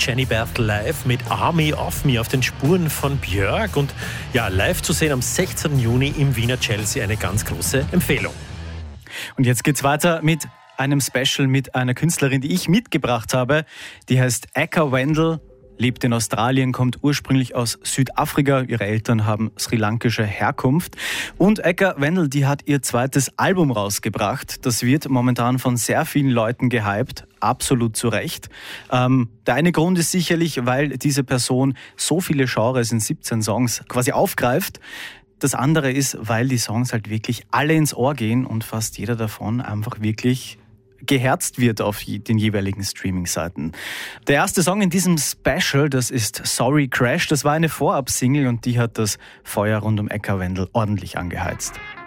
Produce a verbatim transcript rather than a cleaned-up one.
Jenny Beth live mit Army of Me auf den Spuren von Björk. Und ja, live zu sehen am sechzehnten Juni im Wiener Chelsea, eine ganz große Empfehlung. Und jetzt geht's weiter mit einem Special mit einer Künstlerin, die ich mitgebracht habe. Die heißt Eka Wendell, lebt in Australien, kommt ursprünglich aus Südafrika. Ihre Eltern haben sri-lankische Herkunft. Und Eka Wendell, die hat ihr zweites Album rausgebracht. Das wird momentan von sehr vielen Leuten gehypt. Absolut zu Recht. Ähm, der eine Grund ist sicherlich, weil diese Person so viele Genres in siebzehn Songs quasi aufgreift. Das andere ist, weil die Songs halt wirklich alle ins Ohr gehen und fast jeder davon einfach wirklich geherzt wird auf den jeweiligen Streaming-Seiten. Der erste Song in diesem Special, das ist Sorry Crash. Das war eine Vorab-Single und die hat das Feuer rund um Eka Wendell ordentlich angeheizt.